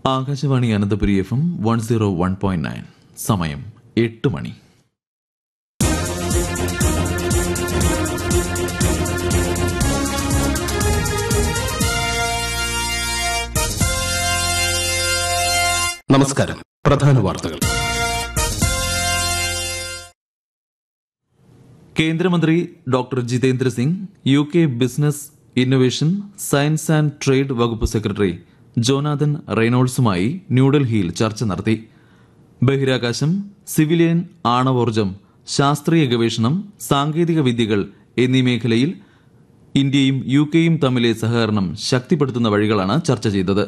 Akashvani Ananthapuri FM 101.9. സമയം 8 മണി. നമസ്കാരം. പ്രധാന വാർത്തകൾ. കേന്ദ്രമന്ത്രി doctor Jitendra Singh, UK business, innovation, science and trade വകുപ്പ് സെക്രട്ടറി ജോനാഥൻ റെയ്നോൾഡ്സുമായി ന്യൂഡൽഹിയിൽ ചർച്ച നടത്തി. ബഹിരാകാശം, സിവിലിയൻ ആണവോർജ്ജം, ശാസ്ത്രീയ ഗവേഷണം, സാങ്കേതിക വിദ്യകൾ എന്നീ മേഖലയിൽ ഇന്ത്യയും UKയും തമ്മിലെ സഹകരണം ശക്തിപ്പെടുത്തുന്ന വഴികളാണ് ചർച്ച ചെയ്തത്.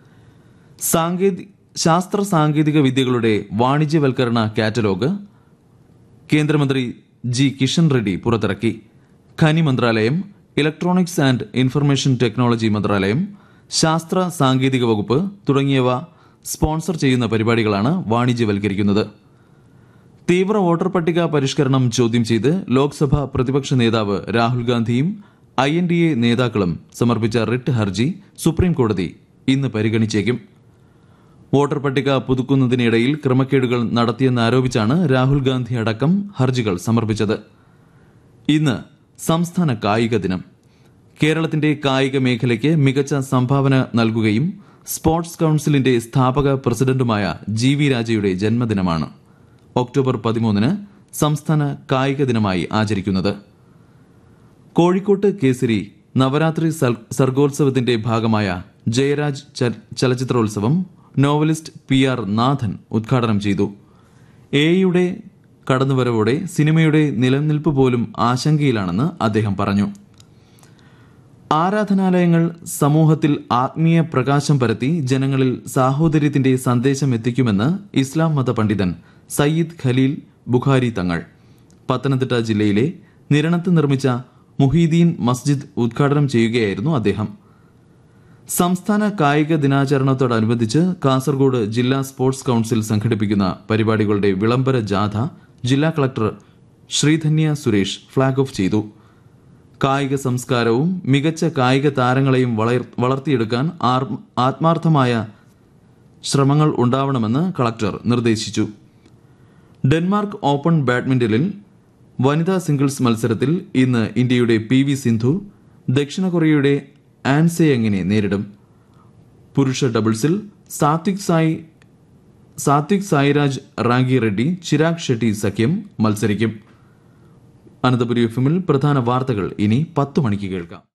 ശാസ്ത്ര സാങ്കേതിക വിദ്യകളുടെ വാണിജ്യവൽക്കരണ കാറ്റലോഗ് കേന്ദ്രമന്ത്രി ജി കിഷൻ റെഡ്ഡി പുറത്തിറക്കി. ഖനി മന്ത്രാലയം, ഇലക്ട്രോണിക്സ് ആൻഡ് ഇൻഫർമേഷൻ ടെക്നോളജി മന്ത്രാലയം, ശാസ്ത്ര സാങ്കേതിക വകുപ്പ് തുടങ്ങിയവ സ്പോൺസർ ചെയ്യുന്ന പരിപാടികളാണ് വാണിജ്യവൽക്കരിക്കുന്നത്. തീവ്ര വോട്ടർ പട്ടിക പരിഷ്കരണം ചോദ്യം ചെയ്ത് ലോക്സഭാ പ്രതിപക്ഷ നേതാവ് രാഹുൽ ഗാന്ധിയും INDA നേതാക്കളും സമർപ്പിച്ച റിട്ട് ഹർജി സുപ്രീംകോടതി ഇന്ന് പരിഗണിച്ചേക്കും. വോട്ടർ പട്ടിക പുതുക്കുന്നതിനിടയിൽ ക്രമക്കേടുകൾ നടത്തിയെന്നാരോപിച്ചാണ് രാഹുൽ ഗാന്ധി അടക്കം ഹർജികൾ സമർപ്പിച്ചത്. ഇന്ന് സംസ്ഥാന കായിക ദിനം. കേരളത്തിന്റെ കായിക മേഖലയ്ക്ക് മികച്ച സംഭാവന നൽകുകയും സ്പോർട്സ് കൌൺസിലിന്റെ സ്ഥാപക പ്രസിഡന്റുമായ GV രാജയുടെ ജന്മദിനമാണ് ഒക്ടോബർ 13 സംസ്ഥാന കായിക ദിനമായി ആചരിക്കുന്നത്. കോഴിക്കോട്ട് കേസരി നവരാത്രി സർഗോത്സവത്തിന്റെ ഭാഗമായ ജയരാജ് ചലച്ചിത്രോത്സവം നോവലിസ്റ്റ് PR നാഥൻ ഉദ്ഘാടനം ചെയ്തു. AI കടന്നുവരവോടെ സിനിമയുടെ നിലനിൽപ്പ് പോലും ആശങ്കയിലാണെന്ന് അദ്ദേഹം പറഞ്ഞു. ആരാധനാലയങ്ങൾ സമൂഹത്തിൽ ആത്മീയ പ്രകാശം പരത്തി ജനങ്ങളിൽ സാഹോദര്യത്തിന്റെ സന്ദേശം എത്തിക്കുമെന്ന് ഇസ്ലാം മത പണ്ഡിതൻ സയ്യിദ് ഖലീൽ ബുഖാരി തങ്ങൾ. പത്തനംതിട്ട ജില്ലയിലെ നിരണത്ത് നിർമ്മിച്ച മുഹീദ്ദീൻ മസ്ജിദ് ഉദ്ഘാടനം ചെയ്യുകയായിരുന്നു അദ്ദേഹം. സംസ്ഥാന കായിക ദിനാചരണത്തോടനുബന്ധിച്ച് കാസർഗോഡ് ജില്ലാ സ്പോർട്സ് കൌൺസിൽ സംഘടിപ്പിക്കുന്ന പരിപാടികളുടെ വിളംബര ജാഥ ജില്ലാ collector Sreedhanya Suresh flag off ചെയ്തു. കായിക സംസ്കാരവും മികച്ച കായിക താരങ്ങളെയും വളർത്തിയെടുക്കാൻ ആത്മാർത്ഥമായ ശ്രമങ്ങൾ ഉണ്ടാവണമെന്ന് കളക്ടർ നിർദ്ദേശിച്ചു. ഡെൻമാർക്ക് ഓപ്പൺ ബാഡ്മിന്റണിൽ വനിതാ സിംഗിൾസ് മത്സരത്തിൽ ഇന്ന് ഇന്ത്യയുടെ PV സിന്ധു ദക്ഷിണ കൊറിയയുടെ ആൻസെയങ്ങിനെ നേരിടും. പുരുഷ ഡബിൾസിൽ സാത്വിക് സായിരാജ് റാങ്കി റെഡ്ഡി ചിരാഗ് ഷെട്ടി സഖ്യം മത്സരിക്കും. അനന്തപുരി FM പ്രധാന വാർത്തകൾ ഇനി 10 മണിക്ക് കേൾക്കാം.